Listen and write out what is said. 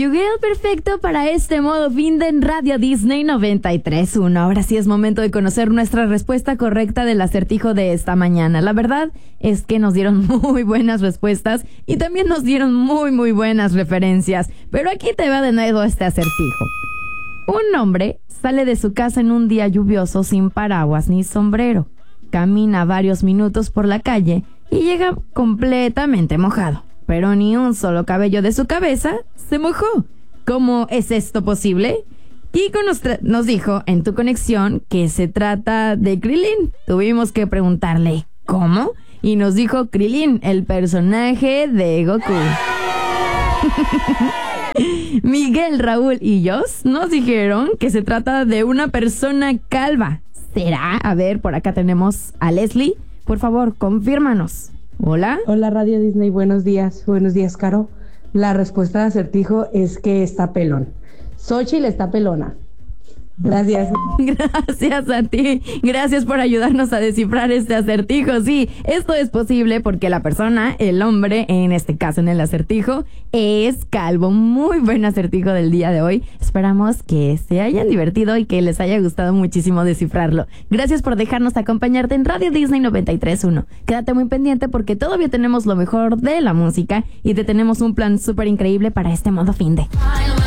Conyugueo perfecto para este modo fin de en Radio Disney 93.1. Ahora sí es momento de conocer nuestra respuesta correcta del acertijo de esta mañana. La verdad es que nos dieron muy buenas respuestas y también nos dieron muy buenas referencias. Pero aquí te va de nuevo este acertijo. Un hombre sale de su casa en un día lluvioso sin paraguas ni sombrero. Camina varios minutos por la calle y llega completamente mojado. Pero ni un solo cabello de su cabeza se mojó. ¿Cómo es esto posible? Kiko nos dijo en tu conexión que se trata de Krilin. Tuvimos que preguntarle ¿cómo? Y nos dijo Krilin, el personaje de Goku. Miguel, Raúl y Jos nos dijeron que se trata de una persona calva. ¿Será? A ver, por acá tenemos a Leslie. Por favor, confírmanos. Hola. Hola Radio Disney, buenos días. Buenos días, Caro. La respuesta de acertijo es que está pelón. Xóchitl está pelona. Gracias. Gracias a ti. Gracias por ayudarnos a descifrar este acertijo. Sí, esto es posible porque la persona, el hombre, en este caso en el acertijo, es calvo. Muy buen acertijo del día de hoy. Esperamos que se hayan divertido y que les haya gustado muchísimo descifrarlo. Gracias por dejarnos acompañarte en Radio Disney 93.1. Quédate muy pendiente porque todavía tenemos lo mejor de la música y te tenemos un plan súper increíble para este modo finde.